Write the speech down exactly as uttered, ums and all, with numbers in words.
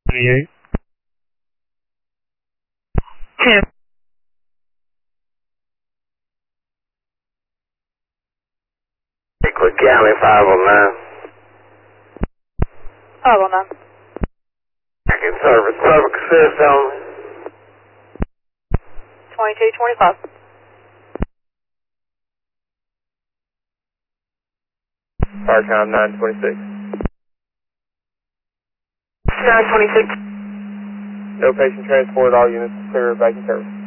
twenty-eight. Tim. Lakewood County five oh nine. five oh nine. Second service, public assist only. twenty-two twenty-five. Firecom nine twenty-six. nine twenty-six. No patient transport, all units clear, back in service.